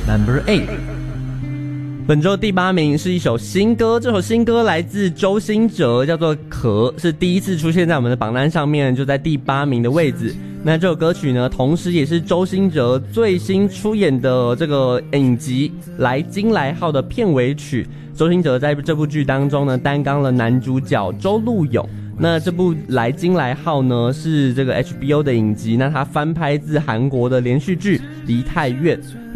Number 8。本周第8名是一首新歌，这首新歌来自周兴哲，叫做《壳》，是第一次出现在我们的榜单上面，就在第8名的位置。那这首歌曲呢，同时也是周兴哲最新出演的这个影集《来京来号》的片尾曲。周兴哲在这部剧当中呢，担纲了男主角周路勇。那这部《来京来号》呢，是这个 HBO 的影集，那它翻拍自韩国的连续剧《梨泰院》。